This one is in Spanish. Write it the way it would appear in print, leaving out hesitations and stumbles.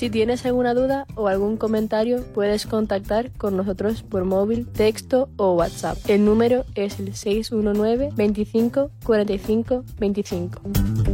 Si tienes alguna duda o algún comentario, puedes contactar con nosotros por móvil, texto o WhatsApp. El número es el 619 25 45 25.